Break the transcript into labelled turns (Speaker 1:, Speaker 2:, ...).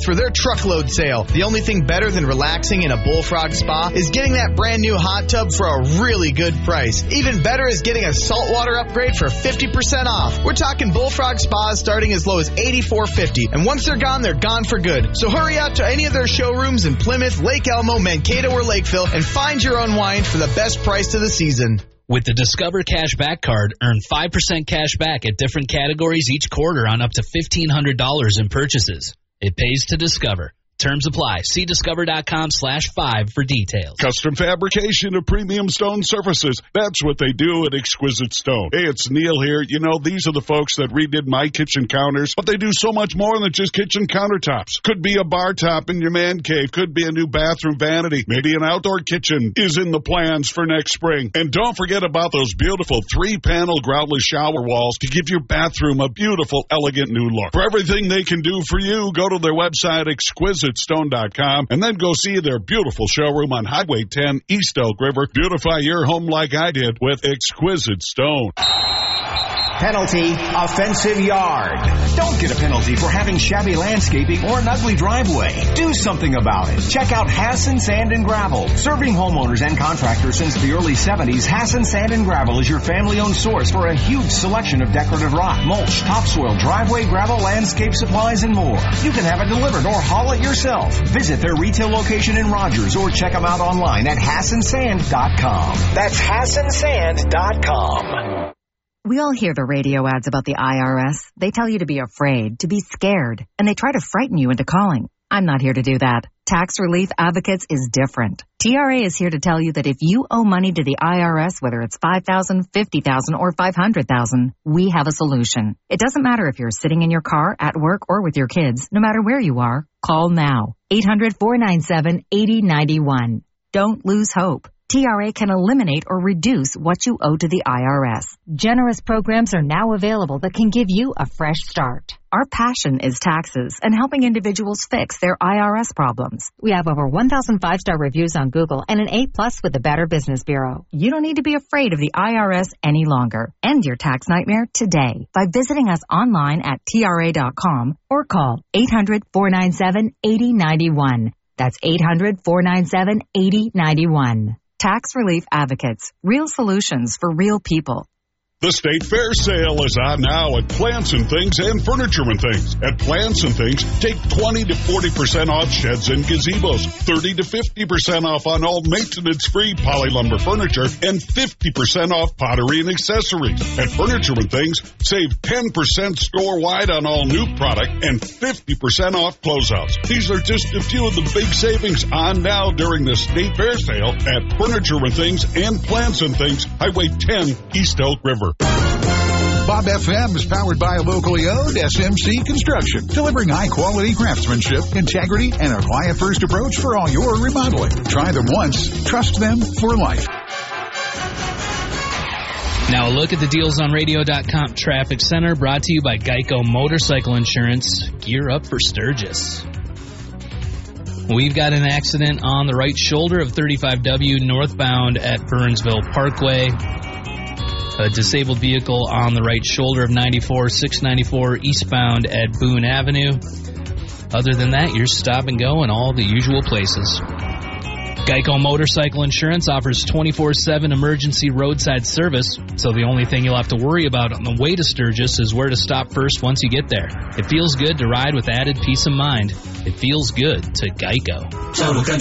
Speaker 1: for their truckload sale. The only thing better than relaxing in a Bullfrog spa is getting that brand new hot tub for a really good price. Even better is getting a saltwater upgrade for 50% off. We're talking Bullfrog spas starting as low as $84.50, and once they're gone for good. So hurry out to any of their showrooms in Plymouth, Lake Elmo, Mankato, or Lakeville and find your unwind for the best price of the season.
Speaker 2: With the Discover Cashback Card, earn 5% cash back at different categories each quarter on up to $1,500 in purchases. It pays to Discover. Terms apply. See discover.com/5 for details.
Speaker 3: Custom fabrication of premium stone surfaces. That's what they do at Exquisite Stone. Hey, it's Neil here. You know, these are the folks that redid my kitchen counters, but they do so much more than just kitchen countertops. Could be a bar top in your man cave. Could be a new bathroom vanity. Maybe an outdoor kitchen is in the plans for next spring. And don't forget about those beautiful 3-panel groutless shower walls to give your bathroom a beautiful, elegant new look. For everything they can do for you, go to their website, ExquisiteStone.com, and then go see their beautiful showroom on Highway 10, East Elk River. Beautify your home like I did with Exquisite Stone.
Speaker 4: Penalty, offensive yard. Don't get a penalty for having shabby landscaping or an ugly driveway. Do something about it. Check out Hassan Sand and Gravel. Serving homeowners and contractors since the early 70s, Hassan Sand and Gravel is your family-owned source for a huge selection of decorative rock, mulch, topsoil, driveway, gravel, landscape supplies, and more. You can have it delivered or haul it yourself. Visit their retail location in Rogers or check them out online at HassanSand.com. That's HassanSand.com.
Speaker 5: We all hear the radio ads about the IRS. They tell you to be afraid, to be scared, and they try to frighten you into calling. I'm not here to do that. Tax Relief Advocates is different. TRA is here to tell you that if you owe money to the IRS, whether it's $5,000, $50,000, or $500,000, we have a solution. It doesn't matter if you're sitting in your car, at work, or with your kids. No matter where you are, call now. 800-497-8091. Don't lose hope. TRA can eliminate or reduce what you owe to the IRS.
Speaker 6: Generous programs are now available that can give you a fresh start.
Speaker 5: Our passion is taxes and helping individuals fix their IRS problems.
Speaker 6: We have over 1,000 5-star reviews on Google and an A+ with the Better Business Bureau.
Speaker 5: You don't need to be afraid of the IRS any longer. End your tax nightmare today by visiting us online at TRA.com or call 800-497-8091. That's 800-497-8091. Tax Relief Advocates. Real solutions for real people.
Speaker 3: The State Fair sale is on now at Plants and Things and Furniture and Things. At Plants and Things, take 20 to 40% off sheds and gazebos, 30 to 50% off on all maintenance-free polylumber furniture, and 50% off pottery and accessories. At Furniture and Things, save 10% store-wide on all new product and 50% off closeouts. These are just a few of the big savings on now during the State Fair sale at Furniture and Things and Plants and Things, Highway 10, East Elk River.
Speaker 7: Bob FM is powered by a locally owned SMC Construction, delivering high-quality craftsmanship, integrity, and a client-first approach for all your remodeling. Try them once, trust them for life.
Speaker 2: Now a look at the dealsonradio.com traffic center, brought to you by Geico Motorcycle Insurance. Gear up for Sturgis. We've got an accident on the right shoulder of 35W northbound at Burnsville Parkway. A disabled vehicle on the right shoulder of 694 eastbound at Boone Avenue. Other than that, you're stop and go in all the usual places. Geico Motorcycle Insurance offers 24/7 emergency roadside service, so the only thing you'll have to worry about on the way to Sturgis is where to stop first once you get there. It feels good to ride with added peace of mind. It feels good to Geico.